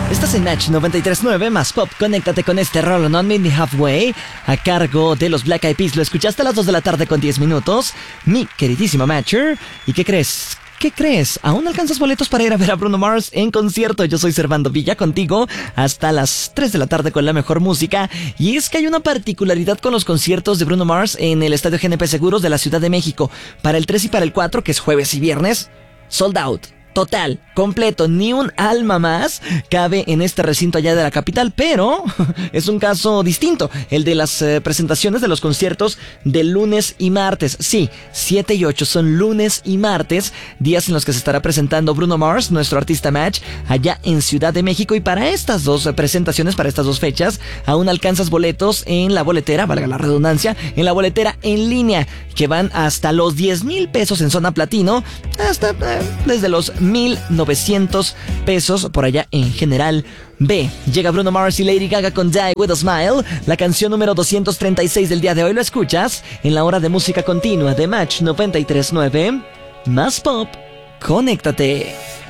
Estás en Match 93.9 más pop. Conéctate con este Roll On Meet Me Halfway a cargo de los Black Eyed Peas. Lo escuchaste a las 2 de la tarde con 10 minutos. Mi queridísima Matcher. ¿Y qué crees? ¿Qué crees? ¿Aún alcanzas boletos para ir a ver a Bruno Mars en concierto? Yo soy Servando Villa contigo hasta las 3 de la tarde con la mejor música. Y es que hay una particularidad con los conciertos de Bruno Mars en el Estadio GNP Seguros de la Ciudad de México. Para el 3 y para el 4, que es jueves y viernes, sold out. Total, completo, ni un alma más cabe en este recinto allá de la capital, pero es un caso distinto, el de las presentaciones de los conciertos de lunes y martes. Sí, 7 y 8 son lunes y martes, días en los que se estará presentando Bruno Mars, nuestro artista Match, allá en Ciudad de México. Y para estas dos presentaciones, para estas dos fechas, aún alcanzas boletos en la boletera, valga la redundancia, en la boletera en línea, que van hasta los 10,000 pesos en zona platino, hasta desde los 1,900 pesos por allá en general B. Llega Bruno Mars y Lady Gaga con Die With A Smile, la canción número 236 del día de hoy. Lo escuchas en la hora de música continua de Match 93.9 más pop. Conéctate.